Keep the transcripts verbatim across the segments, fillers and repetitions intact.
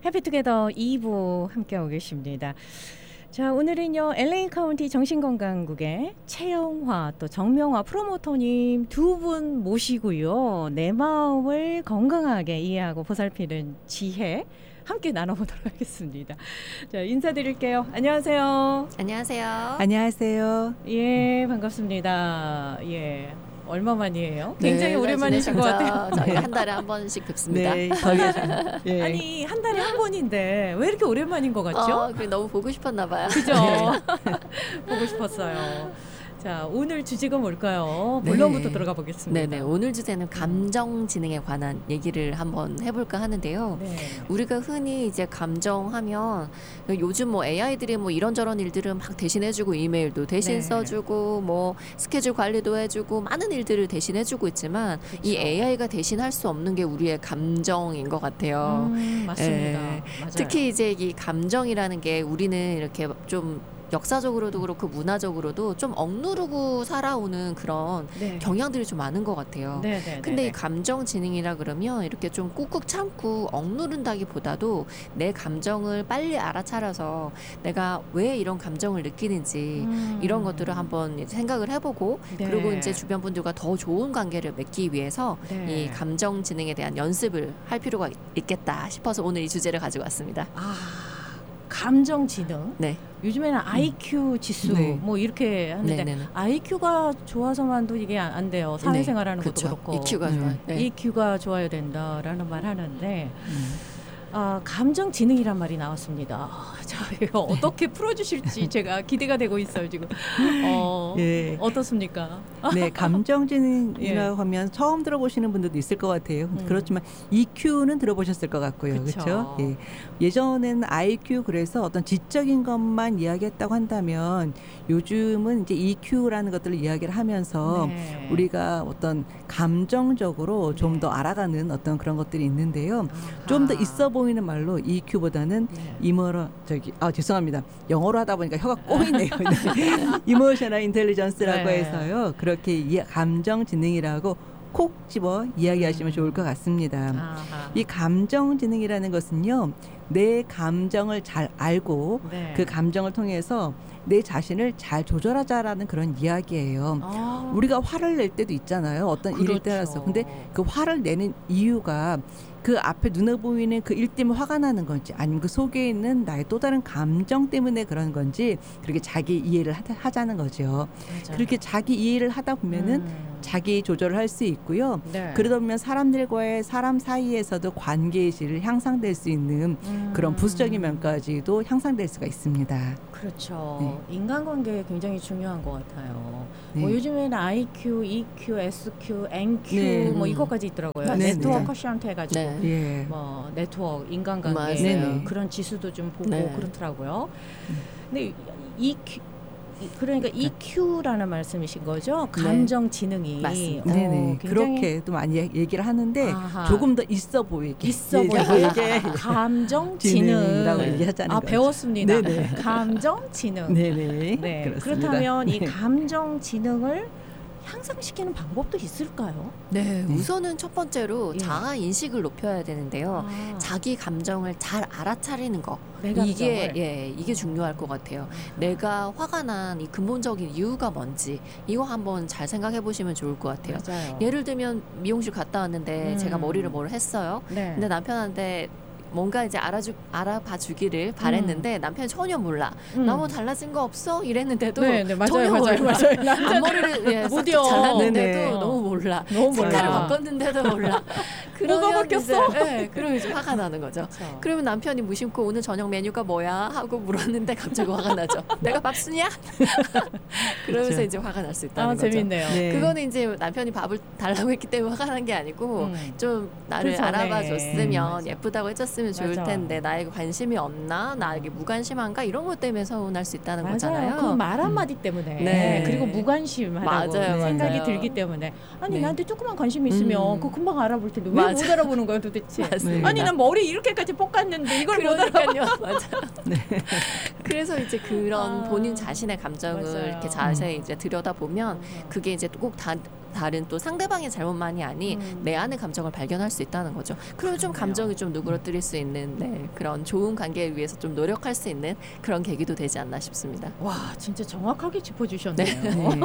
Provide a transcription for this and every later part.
해피투게더 이 부 함께하고 계십니다. 자, 오늘은요 엘에이 카운티 정신건강국의 최영화 또 정명화 프로모터님 두 분 모시고요. 내 마음을 건강하게 이해하고 보살피는 지혜 함께 나눠보도록 하겠습니다. 자, 인사드릴게요. 안녕하세요. 안녕하세요. 안녕하세요. 예, 반갑습니다. 예. 얼마 만이에요? 네, 굉장히 오랜만이신 것 같아요. 저희 한 달에 한 번씩 뵙습니다. 네, 거의 예. 아니, 한 달에 한 번인데 왜 이렇게 오랜만인 것 같죠? 어, 그래, 너무 보고 싶었나 봐요. 그죠? 보고 싶었어요. 자, 오늘 주제가 뭘까요? 네. 본론부터 들어가 보겠습니다. 네네. 오늘 주제는 감정지능에 관한 얘기를 한번 해볼까 하는데요. 네. 우리가 흔히 이제 감정하면 요즘 뭐 에이아이들이 뭐 이런저런 일들을 막 대신해주고 이메일도 대신 네. 써주고 뭐 스케줄 관리도 해주고 많은 일들을 대신해주고 있지만 그쵸. 이 에이아이가 대신할 수 없는 게 우리의 감정인 것 같아요. 음, 맞습니다. 예. 맞아요. 특히 이제 이 감정이라는 게 우리는 이렇게 좀 역사적으로도 그렇고 문화적으로도 좀 억누르고 살아오는 그런 네. 경향들이 좀 많은 것 같아요. 네, 네, 근데 네, 이 감정지능이라 그러면 이렇게 좀 꾹꾹 참고 억누른다기보다도 내 감정을 빨리 알아차려서 내가 왜 이런 감정을 느끼는지 음. 이런 것들을 한번 이제 생각을 해보고 네. 그리고 이제 주변 분들과 더 좋은 관계를 맺기 위해서 네. 이 감정지능에 대한 연습을 할 필요가 있- 있겠다 싶어서 오늘 이 주제를 가지고 왔습니다. 아, 감정지능. 네. 요즘에는 아이큐 지수 네. 뭐 이렇게 하는데 네네네. 아이큐가 좋아서만도 이게 안, 안 돼요. 사회생활하는 네, 것도 그쵸. 그렇고. 이큐가 음. 좋아요. 네. 이큐가 좋아야 된다라는 말 하는데 음. 아, 감정지능이란 말이 나왔습니다. 아, 자, 이거 어떻게 풀어주실지 제가 기대가 되고 있어요 지금. 어, 예. 어떻습니까? 네, 감정지능이라고 예. 하면 처음 들어보시는 분들도 있을 것 같아요. 음. 그렇지만 이큐는 들어보셨을 것 같고요. 그쵸. 그렇죠? 예. 예전에는 아이큐 그래서 어떤 지적인 것만 이야기했다고 한다면 요즘은 이제 이큐라는 것들을 이야기를 하면서 네. 우리가 어떤 감정적으로 좀 네. 더 알아가는 어떤 그런 것들이 있는데요. 아하. 좀 더 있어 보이는 말로 이큐보다는 네. 이모러 저기 아 죄송합니다. 영어로 하다 보니까 혀가 꼬이네요. 이모셔널 인텔리전스라고 네. 해서요. 그렇게 이 감정 지능이라고 콕 집어 이야기하시면 음. 좋을 것 같습니다. 아하. 이 감정 지능이라는 것은요. 내 감정을 잘 알고 네. 그 감정을 통해서 내 자신을 잘 조절하자라는 그런 이야기예요. 아, 우리가 화를 낼 때도 있잖아요. 어떤 일에 그렇죠. 따라서. 근데 그 화를 내는 이유가 그 앞에 눈에 보이는 그 일 때문에 화가 나는 건지 아니면 그 속에 있는 나의 또 다른 감정 때문에 그런 건지 그렇게 자기 이해를 하자, 하자는 거죠. 맞아요. 그렇게 자기 이해를 하다 보면은 음. 자기 조절을 할 수 있고요. 네. 그러다 보면 사람들과의 사람 사이에서도 관계의 질을 향상될 수 있는 음. 그런 부수적인 면까지도 향상될 수가 있습니다. 그렇죠. 네. 인간관계 굉장히 중요한 것 같아요. 네. 뭐 요즘에는 아이큐, 이큐, 에스큐, 엔큐 네. 뭐 음. 이것까지 있더라고요. 네, 네트워크 네. 쿼션트 해가지고 네. 예. 뭐 네트워크, 인간관계 맞아요. 네네. 그런 지수도 좀 보고 네. 그렇더라고요. 음. 근데 이큐 그러니까 이큐라는 말씀이신 거죠? 감정 지능이 맞습니다. 어, 네네. 굉장히 그렇게도 많이 얘기를 하는데 아하. 조금 더 있어 보이게. 있어 예, 보이게 이게 감정 지능이라고 지능. 얘기하자는 아, 거죠. 배웠습니다. 네네. 감정 지능. 네네. 네. 그렇습니다. 그렇다면 이 네. 감정 지능을 향상시키는 방법도 있을까요? 네, 네. 우선은 첫 번째로 예. 자아 인식을 높여야 되는데요. 아, 자기 감정을 잘 알아차리는 거. 내 이게 감정을. 예, 이게 중요할 것 같아요. 내가 화가 난 이 근본적인 이유가 뭔지 이거 한번 잘 생각해 보시면 좋을 것 같아요. 맞아요. 예를 들면 미용실 갔다 왔는데 음. 제가 머리를 뭘 했어요. 네. 근데 남편한테 뭔가 이제 알아주, 알아봐 주기를 바랬는데 남편이 전혀 몰라. 음. 나 뭐 달라진 거 없어? 이랬는데도 네, 네, 맞아요, 전혀 맞아요, 몰라. 맞아요. 남자는 앞머리를 예, 못 싹둑 이어. 잘랐는데도 네네. 너무 몰라. 너무 색깔을 몰라. 바꿨는데도 몰라. 뭐가 그러면 바뀌었어? 이제, 네, 그러면 이제 화가 나는 거죠. 그렇죠. 그러면 남편이 무심코 오늘 저녁 메뉴가 뭐야 하고 물었는데 갑자기 화가 나죠. 내가 밥 쓰냐? 그러면서 그렇죠. 이제 화가 날 수 있다는 아, 거죠. 재밌네요. 네. 그거는 이제 남편이 밥을 달라고 했기 때문에 화가 난 게 아니고 음. 좀 나를 그렇죠. 알아봐 네. 줬으면 맞아. 예쁘다고 해줬으면 좋을 맞아. 텐데 나에게 관심이 없나? 나에게 무관심한가? 이런 것 때문에 서운할 수 있다는 맞아요. 거잖아요. 그 말 한마디 때문에. 네. 그리고 무관심하다고 맞아요, 생각이 맞아요. 들기 때문에. 아니, 네. 나한테 조금만 관심이 있으면 음. 그거 금방 알아볼 텐데 왜 맞아요. 못 알아보는 거야 도대체. 맞습니다. 아니, 난 머리 이렇게까지 볶았는데 이걸 못 알아봐. 그러니까요. 맞아요. 그래서 이제 그런 아, 본인 자신의 감정을 맞아요. 이렇게 자세히 이제 들여다보면 음. 그게 이제 꼭 다 다른 또 상대방의 잘못만이 아닌 음. 내 안의 감정을 발견할 수 있다는 거죠. 그러면 좀 그러네요. 감정이 좀 누그러뜨릴 수 있는 네, 그런 좋은 관계를 위해서 좀 노력할 수 있는 그런 계기도 되지 않나 싶습니다. 와, 진짜 정확하게 짚어주셨네요. 네.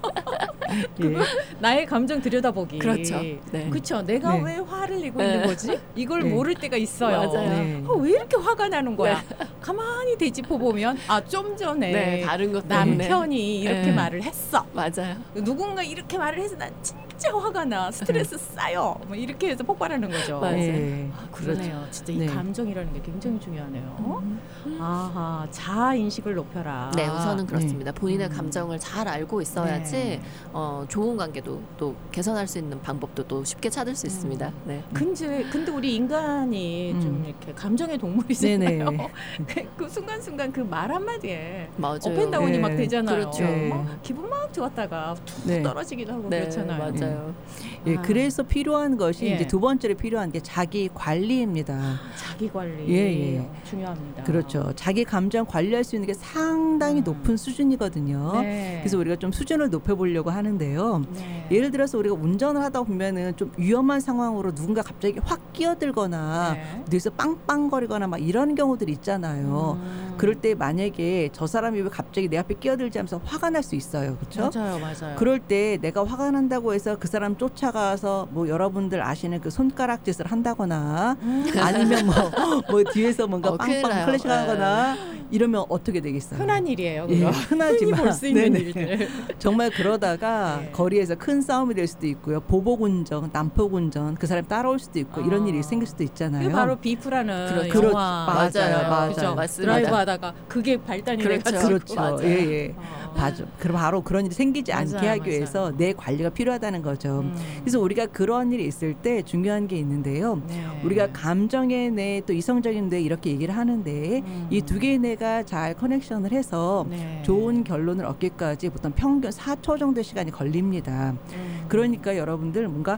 예. 나의 감정 들여다보기. 그렇죠. 네. 그렇죠. 내가 네. 왜 화를 내고 네. 있는 거지? 이걸 네. 모를 때가 있어요. 맞아요. 네. 아, 왜 이렇게 화가 나는 거야? 가만히 되짚어 보면 아, 좀 전에 네, 다른 것 때문에. 남편이 이렇게 네. 말을 했어. 맞아요. 누군가 이렇게 말을 해서 난 진짜 화가 나. 스트레스 쌓여. 뭐 이렇게 해서 폭발하는 거죠. 맞아요. 예. 아, 그러네요. 진짜 이 네. 감정이라는 게 굉장히 중요하네요. 음. 아하, 자아 인식을 높여라. 네, 우선은 그렇습니다. 본인의 음. 감정을 잘 알고 있어야지 네. 어, 좋은 관계도 또 개선할 수 있는 방법도 또 쉽게 찾을 수 있습니다. 네. 근데 근데 우리 인간이 음. 좀 이렇게 감정의 동물이잖아요. 네네. 그, 그 순간순간 그 말 한마디에 맞아요. 업앤다운이 네. 막 되잖아요. 그렇죠. 네. 막 기분 막 좋았다가 툭 네. 떨어지기도 하고 네, 그렇잖아요. 맞아요. 예, 아. 그래서 필요한 것이 예. 이제 두 번째로 필요한 게 자기 관리입니다. 자기 관리 예, 예. 중요합니다. 그렇죠. 자기 감정 관리할 수 있는 게 상당히 음. 높은 수준이거든요. 네. 그래서 우리가 좀 수준을 높여보려고 하는데요. 네. 예를 들어서 우리가 운전을 하다 보면은 좀 위험한 상황으로 누군가 갑자기 확 끼어들거나 네. 뒤에서 빵빵거리거나 막 이런 경우들이 있잖아요. 음. 그럴 때 만약에 저 사람이 왜 갑자기 내 앞에 끼어들지 하면서 화가 날 수 있어요. 그렇죠? 맞아요, 맞아요. 그럴 때 내가 화가 난다고 해서 그 사람 쫓아가서 뭐 여러분들 아시는 그 손가락 짓을 한다거나 음. 아니면 뭐, 뭐 뒤에서 뭔가 어, 큰일 빵빵 나요. 플래시하거나 이러면 어떻게 되겠어요? 흔한 일이에요. 예, 그거. 흔하지만 흔히 볼 수 있는 네네. 일들. 정말 그러다가 네. 거리에서 큰 싸움이 될 수도 있고요. 보복운전, 난폭운전, 그 사람 따라올 수도 있고 이런 아. 일이 생길 수도 있잖아요. 이게 바로 비프라는 그렇죠. 영화 맞아요, 맞아요. 그죠? 맞습니다. 드라이브 하다가 그게 발단이 그렇죠. 돼가지고 그렇죠. 맞아요. 예, 예. 어. 맞아. 그럼 바로 그런 일이 생기지 맞아요, 않게 하기 맞아요. 위해서 내 관리가 필요하다는 거죠. 음. 그래서 우리가 그런 일이 있을 때 중요한 게 있는데요. 네. 우리가 감정의 뇌 또 이성적인 뇌 이렇게 얘기를 하는데 음. 이 두 개의 뇌가 잘 커넥션을 해서 네. 좋은 결론을 얻기까지 보통 평균 사 초 정도 시간이 걸립니다. 음. 그러니까 여러분들 뭔가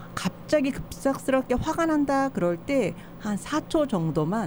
갑자기 급작스럽게 화가 난다 그럴 때 한 사 초 정도만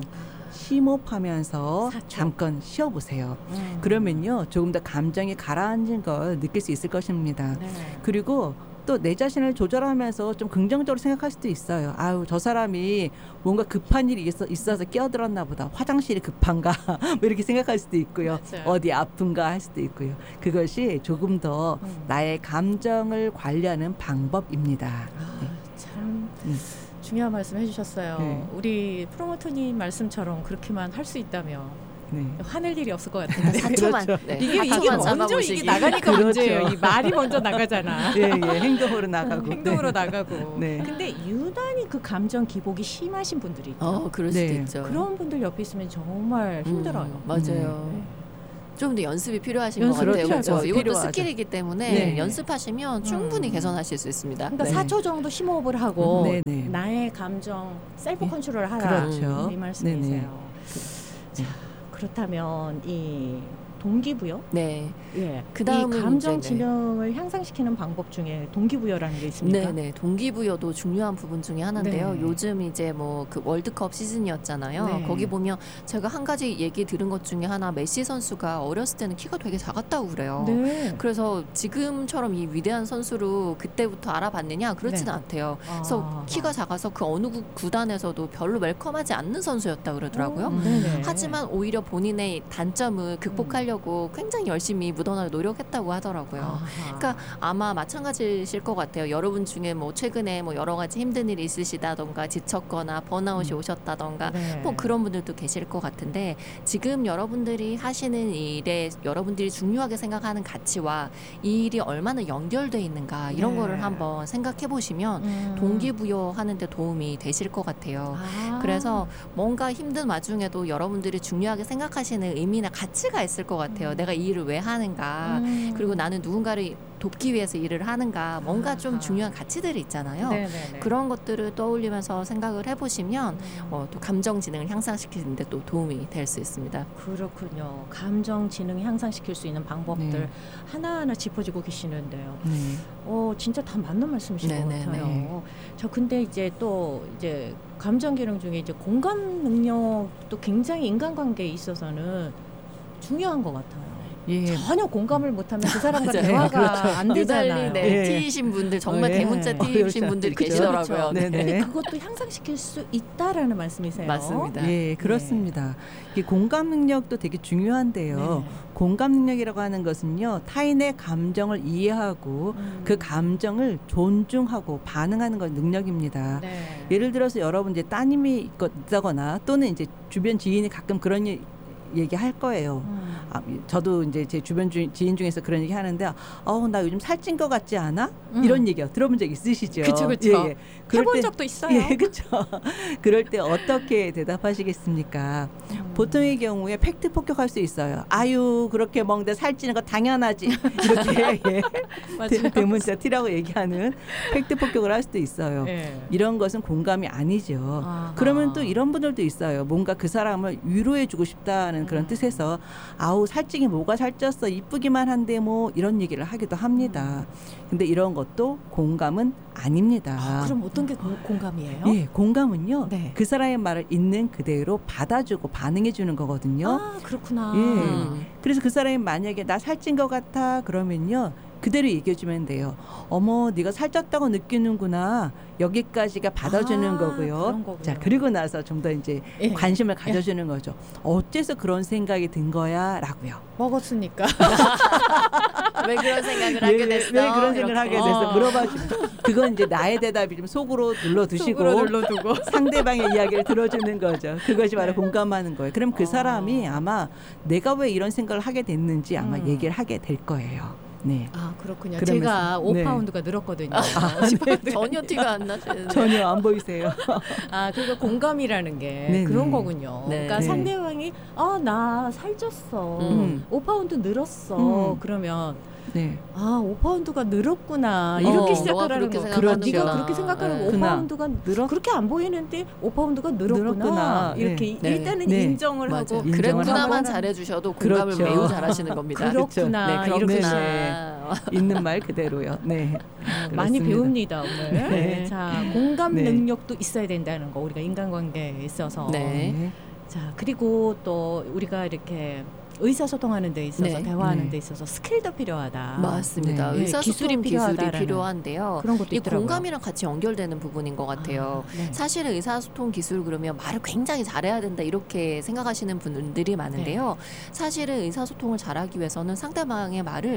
심호흡하면서 사 초. 잠깐 쉬어보세요. 음. 그러면요 조금 더 감정이 가라앉은 걸 느낄 수 있을 것입니다. 네. 그리고 또 내 자신을 조절하면서 좀 긍정적으로 생각할 수도 있어요. 아유 저 사람이 뭔가 급한 일이 있어, 있어서 끼어들었나 보다. 화장실이 급한가 뭐 이렇게 생각할 수도 있고요. 맞아요. 어디 아픈가 할 수도 있고요. 그것이 조금 더 음. 나의 감정을 관리하는 방법입니다. 아, 참 음. 중요한 말씀 해주셨어요. 네. 우리 프로모터님 말씀처럼 그렇게만 할 수 있다면 네. 화낼 일이 없을 것 같은데. 사 초만. 그렇죠. 네. 이게 사 이게 초만 먼저 잡아보시기. 이게 나가니까 그렇죠. 문제예요. 이 말이 먼저 나가잖아. 예, 예, 행동으로 나가고. 행동으로 네. 나가고. 네. 근데 유난히 그 감정 기복이 심하신 분들이 있죠. 어, 그럴 수도 네. 있죠. 그런 분들 옆에 있으면 정말 힘들어요. 음, 맞아요. 네. 좀 더 연습이 필요하신 연습 것 같아요. 필요할 것 그렇죠. 같아요. 이것도 필요하죠. 스킬이기 때문에 네. 연습하시면 충분히 음. 개선하실 수 있습니다. 그러니까 네. 사 초 정도 심호흡을 하고 네, 네. 나의 감정 셀프 예. 컨트롤 하라. 그렇죠. 이 말씀이세요. 네네. 자, 그렇다면 이 동기부여? 네. 예. 그다음은 이 감정 이제, 네. 지능을 향상시키는 방법 중에 동기부여라는 게 있습니까? 네네. 동기부여도 중요한 부분 중에 하나인데요. 네. 요즘 이제 뭐 그 월드컵 시즌이었잖아요. 네. 거기 보면 제가 한 가지 얘기 들은 것 중에 하나 메시 선수가 어렸을 때는 키가 되게 작았다고 그래요. 네. 그래서 지금처럼 이 위대한 선수로 그때부터 알아봤느냐 그렇지는 네. 않대요. 그래서 아. 키가 작아서 그 어느 구, 구단에서도 별로 웰컴하지 않는 선수였다 그러더라고요. 음, 네네. 하지만 오히려 본인의 단점을 극복하려고 굉장히 열심히 묻어나려 노력했다고 하더라고요. 아하. 그러니까 아마 마찬가지실 것 같아요. 여러분 중에 뭐 최근에 뭐 여러 가지 힘든 일이 있으시다던가 지쳤거나 번아웃이 음. 오셨다던가 네. 뭐 그런 분들도 계실 것 같은데 지금 여러분들이 하시는 일에 여러분들이 중요하게 생각하는 가치와 이 일이 얼마나 연결돼 있는가 이런 네. 거를 한번 생각해 보시면 음. 동기부여하는 데 도움이 되실 것 같아요. 아. 그래서 뭔가 힘든 와중에도 여러분들이 중요하게 생각하시는 의미나 가치가 있을 것 같아요. 음. 내가 이 일을 왜 하는가 음. 그리고 나는 누군가를 돕기 위해서 일을 하는가 뭔가 좀 아하. 중요한 가치들이 있잖아요. 네네네. 그런 것들을 떠올리면서 생각을 해보시면 음. 어, 또 감정 지능을 향상시키는 데 또 도움이 될 수 있습니다. 그렇군요. 감정 지능 향상시킬 수 있는 방법들 네. 하나하나 짚어주고 계시는데요. 네. 어, 진짜 다 맞는 말씀이신 것 네네네. 같아요. 저 근데 이제 또 이제 감정 기능 중에 이제 공감 능력도 굉장히 인간관계에 있어서는 중요한 것 같아요. 예. 전혀 공감을 못하면 그 사람과 맞아요. 대화가 그렇죠. 안 되잖아요. 유달리 네, 예. T이신 분들 정말 예. 대문자 T이신 어려우셔. 분들이 그죠? 계시더라고요. 네네. 근데 그것도 향상시킬 수 있다라는 말씀이세요. 맞습니다. 예, 그렇습니다. 이 공감 능력도 되게 중요한데요. 네. 공감 능력이라고 하는 것은요, 타인의 감정을 이해하고 음. 그 감정을 존중하고 반응하는 것 능력입니다. 네. 예를 들어서 여러분 이제 따님이 있거- 있다거나 또는 이제 주변 지인이 가끔 그런 예- 얘기 할 거예요. 음. 아, 저도 이제 제 주변 주, 지인 중에서 그런 얘기 하는데, 어우 나 요즘 살찐 것 같지 않아? 음. 이런 얘기요. 들어본 적 있으시죠? 그쵸, 그쵸. 예, 예. 그럴 해본 때- 적도 있어요. 예, 그렇죠. 그럴 때 어떻게 대답하시겠습니까? 음. 보통의 경우에 팩트 폭격할 수 있어요. 아유 그렇게 먹는데 살찌는 거 당연하지. 이렇게 예. 맞아요. 대문자 T라고 얘기하는 팩트 폭격을 할 수도 있어요. 예. 이런 것은 공감이 아니죠. 아하. 그러면 또 이런 분들도 있어요. 뭔가 그 사람을 위로해주고 싶다는 그런 음. 뜻에서 아우 살찌긴 뭐가 살쪘어 이쁘기만 한데 뭐 이런 얘기를 하기도 합니다. 근데 이런 것도 공감은 아닙니다. 아, 그럼 어떤 게 공, 공감이에요? 예, 공감은요. 네. 그 사람의 말을 있는 그대로 받아주고 반응해 주는 거거든요. 아, 그렇구나. 예. 음. 그래서 그 사람이 만약에 나 살찐 것 같아 그러면요. 그대로 얘기해 주면 돼요. 어머, 네가 살쪘다고 느끼는구나. 여기까지가 받아주는 아, 거고요. 그런 거군요. 자, 그리고 나서 좀 더 이제 예. 관심을 가져주는 거죠. 어째서 그런 생각이 든 거야라고요. 먹었으니까. 왜 그런 생각을 왜, 하게 됐어? 왜 그런 생각을 이렇게. 하게 됐어? 어. 물어봐 주면 그건 이제 나의 대답이 좀 속으로 눌러두시고 속으로 눌러두고. 상대방의 이야기를 들어주는 거죠. 그것이 바로 네. 공감하는 거예요. 그럼 그 어. 사람이 아마 내가 왜 이런 생각을 하게 됐는지 아마 음. 얘기를 하게 될 거예요. 네. 아, 그렇군요. 그러면서- 제가 오 네. 파운드가 늘었거든요. 전혀 티가 안 나시는데. 전혀 안 보이세요. 아, 그러니까 공감이라는 게 네네. 그런 거군요. 네. 그러니까 네. 상대방이 아, 나 살쪘어. 음. 오 파운드 늘었어. 음. 그러면 네. 아, 오 파운드가 늘었구나. 이렇게 어, 시작하라는 너가 거. 그렇게 생각하는구나. 네가 그렇게 생각하는 거. 오 그나. 파운드가 늘었 그렇게 안 보이는데 오 파운드가 늘었구나. 늘었구나. 이렇게 네. 일단은 네. 인정을 맞아요. 하고 인정을 그랬구나만 하고 잘해주셔도 공감을 그렇죠. 매우 잘하시는 겁니다. 그렇구나. 네, 이렇게 그렇구나. 네. 있는 말 그대로요. 네. 많이 그렇습니다. 배웁니다 오늘. 네. 자, 공감 네. 능력도 있어야 된다는 거 우리가 인간관계에 있어서. 네. 네. 자, 그리고 또 우리가 이렇게 의사소통하는 데 있어서 네. 대화하는 네. 데 있어서 스킬도 필요하다. 맞습니다. 네. 의사소통 기술이 기술이, 필요하다라는 필요한데요. 그런 것도 이 있더라고요. 공감이랑 같이 연결되는 부분인 것 같아요. 아, 네. 사실은 의사소통 기술 그러면 말을 굉장히 잘해야 된다 이렇게 생각하시는 분들이 많은데요. 사실은 의사소통을 잘하기 위해서는 상대방의 말을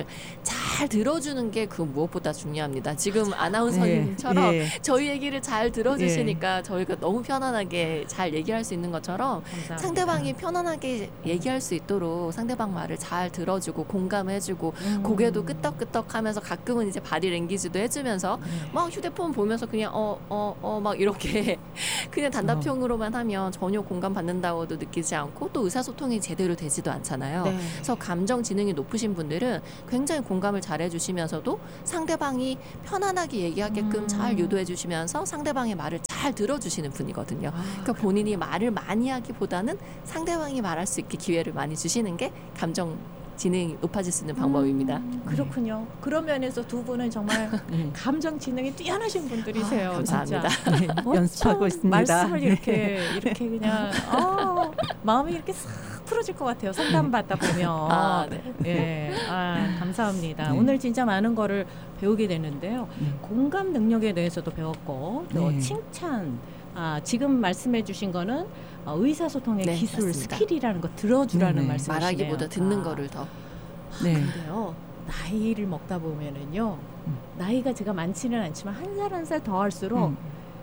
잘 들어주는 게 그 무엇보다 중요합니다. 지금 아나운서님처럼 예. 저희 얘기를 잘 들어주시니까 저희가 너무 편안하게 잘 얘기할 수 있는 것처럼 감사합니다. 상대방이 편안하게 얘기할 수 있도록 상대방 말을 잘 들어주고 공감해주고 음. 고개도 끄덕끄덕하면서 가끔은 이제 바디랭귀지도 해주면서 네. 막 휴대폰 보면서 그냥 어 어 어 막 이렇게 그냥 단답형으로만 하면 전혀 공감 받는다고도 느끼지 않고 또 의사소통이 제대로 되지도 않잖아요. 네. 그래서 감정 지능이 높으신 분들은 굉장히 공감을 잘 해주시면서도 상대방이 편안하게 얘기하게끔 음. 잘 유도해 주시면서 상대방의 말을 잘 들어주시는 분이거든요. 아, 그러니까 본인이 말을 많이 하기보다는 상대방이 말할 수 있게 기회를 많이 주시는 게 감정 지능이 높아질 수 있는 방법입니다. 음, 그렇군요. 그런 면에서 두 분은 정말 네. 감정 지능이 뛰어나신 분들이세요. 아, 감사합니다. 진짜. 네. 연습하고 엄청 있습니다. 말씀을 네. 이렇게 이렇게 그냥 어, 마음이 이렇게 싹 풀어질 것 같아요. 상담 받다 보면. 아, 네. 예, 아, 감사합니다. 네. 오늘 진짜 많은 거를 배우게 되는데요. 네. 공감 능력에 대해서도 배웠고 또 네. 칭찬. 아, 지금 말씀해주신 거는 어, 의사소통의 네, 기술, 맞습니다. 스킬이라는 거 들어주라는 네, 네. 말씀이시네요. 말하기보다 듣는 아. 거를 더. 네. 근데요, 나이를 먹다 보면은요, 음. 나이가 제가 많지는 않지만 한 살 한 살 더 할수록 음.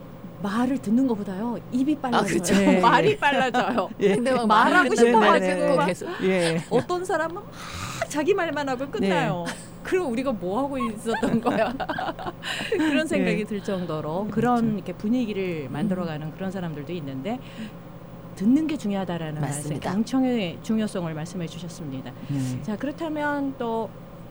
말을 듣는 것보다요, 입이 빨라져요. 그렇죠. 네. 말이 빨라져요. 예. 근데 막 말하고 말을 싶어가지고 듣는 막 계속. 예. 어떤 사람은 막 자기 말만 하고 끝나요. 그럼 우리가 뭐 하고 있었던 거야? 그런 생각이 네. 들 정도로 그렇죠. 그런 이렇게 분위기를 만들어가는 그런 사람들도 있는데 듣는 게 중요하다라는 말씀, 맞습니다. 경청의 중요성을 말씀해 주셨습니다. 네. 자, 그렇다면 또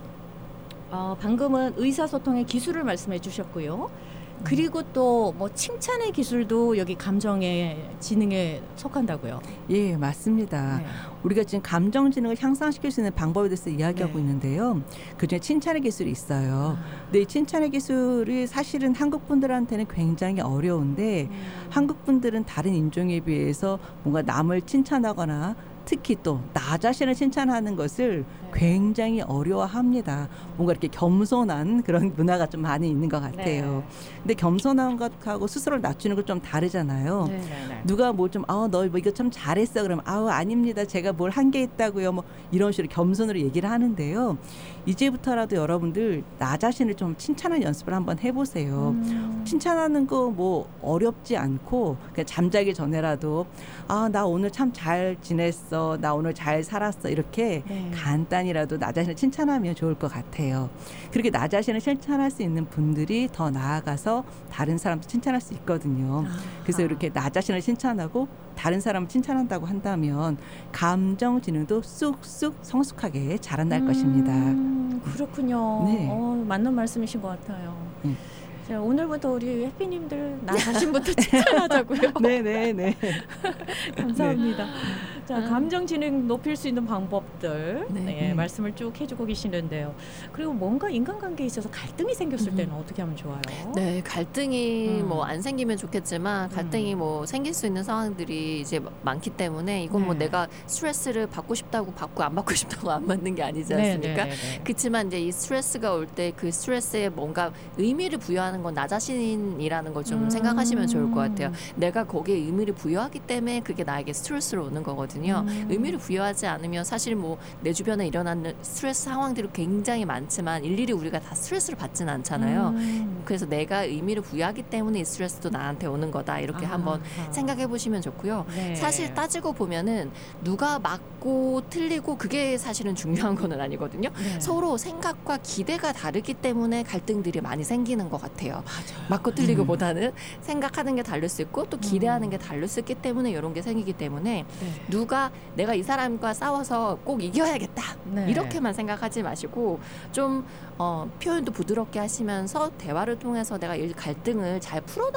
어, 방금은 의사소통의 기술을 말씀해 주셨고요. 그리고 또 뭐 칭찬의 기술도 여기 감정의 지능에 속한다고요. 예, 맞습니다. 네. 우리가 지금 감정 지능을 향상시킬 수 있는 방법에 대해서 이야기하고 네. 있는데요. 그중에 칭찬의 기술이 있어요. 아. 근데 이 칭찬의 기술이 사실은 한국 분들한테는 굉장히 어려운데 음. 한국 분들은 다른 인종에 비해서 뭔가 남을 칭찬하거나 특히 또 나 자신을 칭찬하는 것을 네. 굉장히 어려워합니다. 뭔가 이렇게 겸손한 그런 문화가 좀 많이 있는 것 같아요. 근데 겸손한 것하고 스스로를 낮추는 건 좀 다르잖아요. 네, 네, 네. 누가 뭐 좀 아우 너 뭐 이거 참 잘했어 그러면 아우 아닙니다 제가 뭘 한 게 있다고요 뭐 이런 식으로 겸손으로 얘기를 하는데요. 이제부터라도 여러분들 나 자신을 좀 칭찬하는 연습을 한번 해보세요. 음. 칭찬하는 거 뭐 어렵지 않고 그냥 잠자기 전에라도 아 나 오늘 참 잘 지냈어 나 오늘 잘 살았어 이렇게 네. 간단히라도 나 자신을 칭찬하면 좋을 것 같아요. 그렇게 나 자신을 칭찬할 수 있는 분들이 더 나아가서 다른 사람도 칭찬할 수 있거든요. 그래서 아하. 이렇게 나 자신을 칭찬하고 다른 사람을 칭찬한다고 한다면 감정 지능도 쑥쑥 성숙하게 자라날 음, 것입니다. 그렇군요. 네. 어, 맞는 말씀이신 것 같아요. 음. 자, 오늘부터 우리 해피님들 나 자신부터 칭찬하자고요. 네네네. 감사합니다. 자, 아. 감정 지능 높일 수 있는 방법들 네. 네, 음. 말씀을 쭉 해주고 계시는데요. 그리고 뭔가 인간관계에 있어서 갈등이 생겼을 음. 때는 어떻게 하면 좋아요? 네, 갈등이 음. 뭐 안 생기면 좋겠지만 갈등이 음. 뭐 생길 수 있는 상황들이 이제 많기 때문에 이건 뭐 네. 내가 스트레스를 받고 싶다고 받고 안 받고 싶다고 안 받는 게 아니지 네, 않습니까? 네, 네, 네. 그렇지만 이제 이 스트레스가 올 때 그 스트레스에 뭔가 의미를 부여하는 건 나 자신이라는 걸 좀 음. 생각하시면 좋을 것 같아요. 내가 거기에 의미를 부여하기 때문에 그게 나에게 스트레스로 오는 거거든요. 음. 의미를 부여하지 않으면 사실 뭐 내 주변에 일어나는 스트레스 상황들이 굉장히 많지만 일일이 우리가 다 스트레스를 받지는 않잖아요. 음. 그래서 내가 의미를 부여하기 때문에 이 스트레스도 나한테 오는 거다 이렇게 한번 아하. 생각해 보시면 좋고요. 네. 사실 따지고 보면은 누가 맞고 틀리고 그게 사실은 중요한 거는 아니거든요. 네. 서로 생각과 기대가 다르기 때문에 갈등들이 많이 생기는 것 같아요. 맞아요. 맞고 틀리고보다는 생각하는 게 다를 수 있고 또 기대하는 음. 게 다를 수 있기 때문에 이런 게 생기기 때문에 네. 누가 내가 이 사람과 싸워서 꼭 이겨야겠다 네. 이렇게만 생각하지 마시고 좀 어, 표현도 부드럽게 하시면서 대화를 통해서 내가 이 갈등을 잘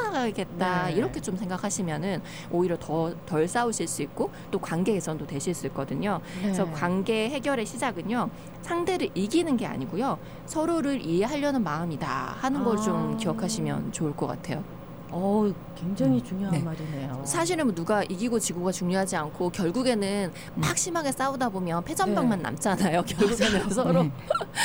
풀어나가겠다 네. 이렇게 좀 생각하시면은 오히려 더 덜 싸우실 수 있고 또 관계 개선도 되실 수 있거든요. 네. 그래서 관계 해결의 시작은요 상대를 이기는 게 아니고요 서로를 이해하려는 마음이다 하는 걸 좀 아. 기억하시면 좋을 것 같아요. 어, 굉장히 음. 중요한 네. 말이네요. 사실은 뭐 누가 이기고 지고가 중요하지 않고 결국에는 막 심하게 싸우다 보면 패전방만 네. 남잖아요. 결국에는 서로 네.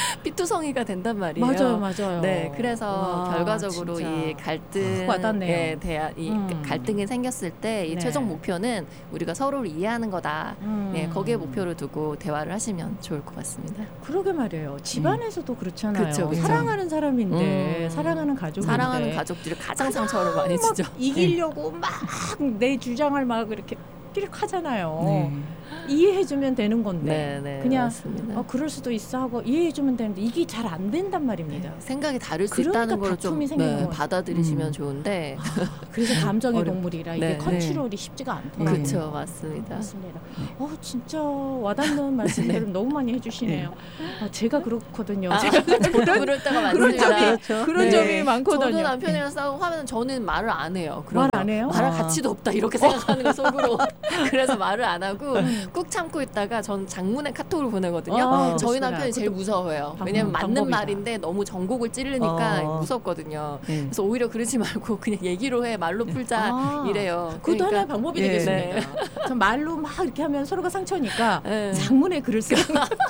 피투성이가 된단 말이에요. 맞아요, 맞아요. 네, 그래서 와, 결과적으로 진짜. 이 갈등에 와닿네요. 대한 이 음. 갈등이 생겼을 때 이 네. 최종 목표는 우리가 서로를 이해하는 거다. 음. 네, 거기에 목표를 두고 대화를 하시면 좋을 것 같습니다. 그러게 말이에요. 집안에서도 그렇잖아요. 그쵸, 그쵸. 사랑하는 사람인데, 음. 사랑하는 가족인데, 사랑하는 가족들이 가장 상처를 많이 주죠. 이기려고 막 내 주장을 막 이렇게 삐릭하잖아요. 네. 이해해주면 되는 건데, 네, 네, 그냥 맞습니다. 어, 그럴 수도 있어 하고 이해해주면 되는데 이게 잘 안 된단 말입니다. 네, 생각이 다를 수 그러니까 있다는 걸 좀 다툼이 생기는 네, 것 같아요. 받아들이시면 음. 좋은데 그래서 감정의 어려- 동물이라 이게 네, 컨트롤이 쉽지가 않더라고요. 네. 그렇죠, 맞습니다. 맞습니다. 어 진짜 와닿는 말씀들을 너무 많이 해주시네요. 아, 제가 그렇거든요. 아, 제가 저도 그럴 때가 그럴 많습니다. 점이 그렇죠. 그런 네. 점이 많거든요. 저도 남편이랑 싸우고 하면 저는 말을 안 해요. 말 안 해요? 말할 아. 가치도 없다 이렇게 생각하는 거 속으로. 그래서 말을 안 하고 꾹 참고 있다가 전 장문의 카톡을 보내거든요. 아, 저희 그러시구나. 남편이 제일 무서워해요. 방- 왜냐면 맞는 방법이다. 말인데 너무 전곡을 찌르니까 어. 무섭거든요. 네. 그래서 오히려 그러지 말고 그냥 얘기로 해 말로 풀자 아, 이래요. 그것도 하나의 방법이 네. 되겠습니다. 전 말로 막 이렇게 하면 서로가 상처니까 네. 장문에 글을 쓰는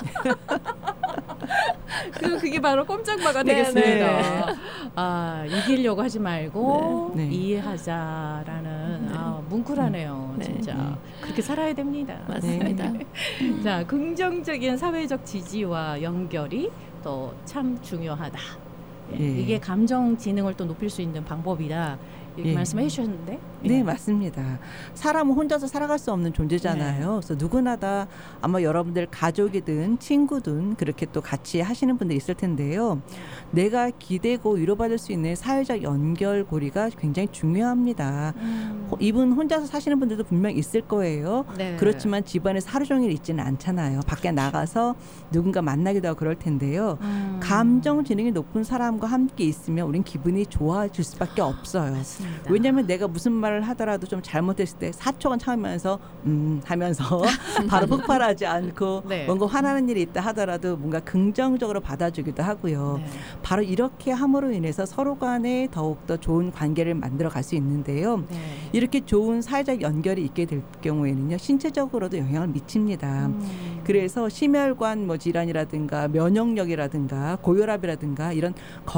그 그게 바로 꼼짝마가 네, 되겠습니다. 네. 아 이기려고 하지 말고 네. 네. 이해하자라는 네. 아 뭉클하네요. 네. 진짜 네. 그렇게 살아야 됩니다. 맞습니다. 자 긍정적인 사회적 지지와 연결이 또 참 중요하다. 예, 예. 이게 감정 지능을 또 높일 수 있는 방법이다. 이렇게 예. 말씀해 주셨는데. 네, 예. 맞습니다. 사람은 혼자서 살아갈 수 없는 존재잖아요. 네. 그래서 누구나 다 아마 여러분들 가족이든 친구든 그렇게 또 같이 하시는 분들 있을 텐데요. 내가 기대고 위로받을 수 있는 사회적 연결고리가 굉장히 중요합니다. 음. 호- 이분 혼자서 사시는 분들도 분명 있을 거예요. 네. 그렇지만 집안에서 하루 종일 있지는 않잖아요. 밖에 나가서 누군가 만나기도 하고 그럴 텐데요. 음. 감정 지능이 높은 사람과 함께 있으면 우린 기분이 좋아질 수밖에 없어요. 맞습니다. 맞습니다. 왜냐하면 내가 무슨 말을 하더라도 좀 잘못했을 때 사 초간 참으면서 음 하면서 바로 폭발하지 않고 네. 뭔가 화나는 일이 있다 하더라도 뭔가 긍정적으로 받아주기도 하고요. 네. 바로 이렇게 함으로 인해서 서로 간에 더욱더 좋은 관계를 만들어 갈 수 있는데요. 네. 이렇게 좋은 사회적 연결이 있게 될 경우에는요, 신체적으로도 영향을 미칩니다. 음. 그래서 심혈관 뭐 질환이라든가 면역력이라든가 고혈압이라든가 이런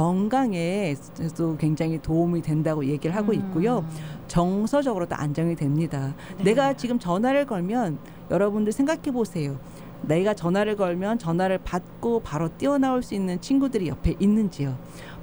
건강에도 굉장히 도움이 된다고 얘기를 하고 있고요. 음. 정서적으로도 안정이 됩니다. 네. 내가 지금 전화를 걸면 여러분들 생각해 보세요. 내가 전화를 걸면 전화를 받고 바로 뛰어나올 수 있는 친구들이 옆에 있는지요.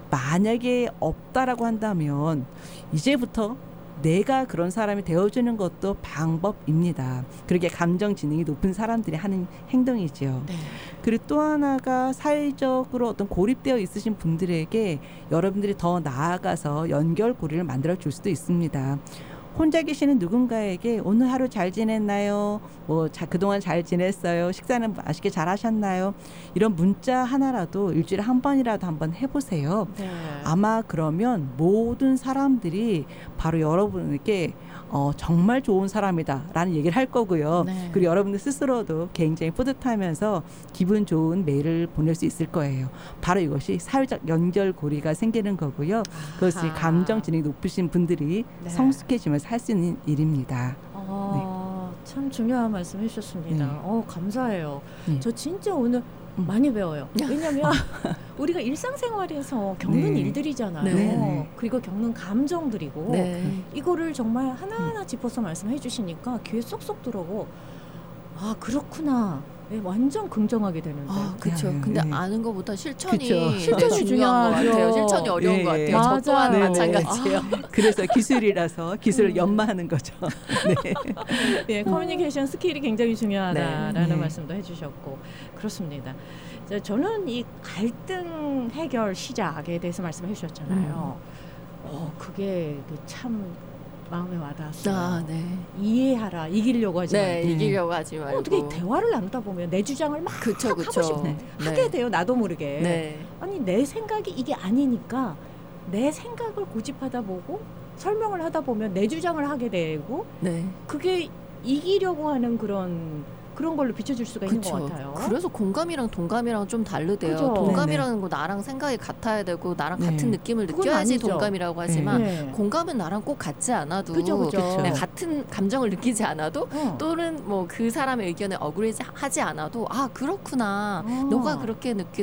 만약에 없다라고 한다면 이제부터 내가 그런 사람이 되어주는 것도 방법입니다. 그렇게 감정 지능이 높은 사람들이 하는 행동이지요. 네. 그리고 또 하나가 사회적으로 어떤 고립되어 있으신 분들에게 여러분들이 더 나아가서 연결고리를 만들어 줄 수도 있습니다. 혼자 계시는 누군가에게 오늘 하루 잘 지냈나요? 뭐 자, 그동안 잘 지냈어요? 식사는 맛있게 잘 하셨나요? 이런 문자 하나라도 일주일에 한 번이라도 한번 해보세요. 네. 아마 그러면 모든 사람들이 바로 여러분에게 어, 정말 좋은 사람이다라는 얘기를 할 거고요. 네. 그리고 여러분들 스스로도 굉장히 뿌듯하면서 기분 좋은 메일을 보낼 수 있을 거예요. 바로 이것이 사회적 연결고리가 생기는 거고요. 그것이 아하. 감정 지능이 높으신 분들이 네. 성숙해지면서 할 수 있는 일입니다. 어, 참 중요한 말씀 해주셨습니다. 네. 어, 감사해요. 네. 저 진짜 오늘 음. 많이 배워요. 왜냐하면 우리가 일상생활에서 겪는 네. 일들이잖아요. 네. 네. 그리고 겪는 감정들이고 네. 이거를 정말 하나하나 짚어서 말씀해 주시니까 귀에 쏙쏙 들어오고 아 그렇구나. 네, 완전 긍정하게 되는데. 아, 그렇죠. 네, 근데 네. 아는 것보다 실천이 그쵸. 실천이 중요한 것 중요하죠. 같아요. 실천이 어려운 네. 것 같아요. 맞아요. 저 또한 네, 네. 마찬가지예요. 그래서 기술이라서 기술을 음. 연마하는 거죠. 네. 네, 커뮤니케이션 스킬이 굉장히 중요하다라는 네. 말씀도 해주셨고 그렇습니다. 자, 저는 이 갈등 해결 시작에 대해서 말씀해 주셨잖아요. 어, 그게 그참 마음에 와닿았어요. 아, 네. 이해하라, 이기려고 하지 네, 말고. 이기려고 하지 말고. 어떻게 대화를 나누다 보면 내 주장을 막 그쵸, 하고 그쵸. 싶고 네. 하게 돼요. 나도 모르게. 네. 아니 내 생각이 이게 아니니까 내 생각을 고집하다 보고 설명을 하다 보면 내 주장을 하게 되고 네. 그게 이기려고 하는 그런 그런 걸로 비춰줄 수가 있는 것 같아요. 그래서 공감이랑 동감이랑 좀 다르대요. 그죠. 동감이라는 거 나랑 생각이 같아야 되고 나랑 네. 같은 느낌을 그건 느껴야지 아니죠. 동감이라고 하지만 네. 공감은 나랑 꼭 같지 않아도 그죠, 그죠. 그쵸. 네, 같은 감정을 느끼지 않아도 어. 또는 뭐 그 사람의 의견에 어그리지 하지 않아도 아 그렇구나. 어. 너가 그렇게 느끼